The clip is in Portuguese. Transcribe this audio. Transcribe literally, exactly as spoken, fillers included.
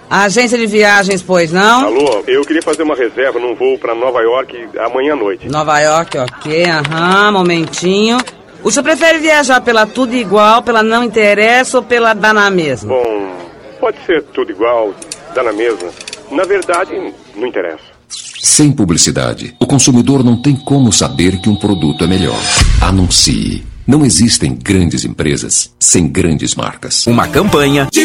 Agência de viagens, pois não? Alô, eu queria fazer uma reserva num voo pra Nova York amanhã à noite. Nova York, ok, aham, momentinho. O senhor prefere viajar pela tudo igual, pela não interessa ou pela dá na mesma? Bom, pode ser tudo igual, dá na mesma. Na verdade, não interessa. Sem publicidade, o consumidor não tem como saber que um produto é melhor. Anuncie. Não existem grandes empresas sem grandes marcas. Uma campanha de